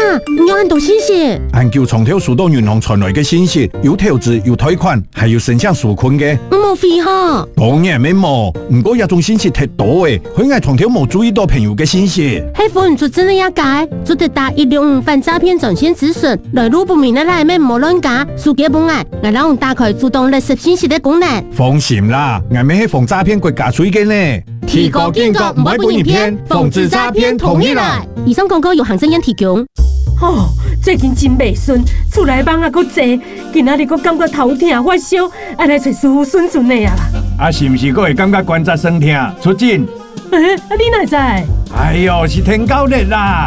有很多信息。 研究从头数到银行传来嘅信息，有投资、有贷款，还有申请纾困嘅。 冇废哈。 當然免冇，不過一種信息太多誒，可能從頭冇注意到朋友嘅信息。 係否做真嘅一解，做得打165反詐騙專線諮詢，來路不明嘅內面冇亂假，數據本案，我讓打開主動勒索信息嘅功能。 放心啦，我咪係防詐騙國家水嘅呢。 提高警覺，唔會半年騙，防止詐騙同起來。以上廣告由行政院提供。 哦，最近真袂順，厝內網也夠濟，今仔日閣感覺頭痛發燒，愛來找師傅順順的啊啦。 啊，是唔是閣會感覺關節酸痛、出疹？ 你哪知？ 哎呦，是天高熱啦！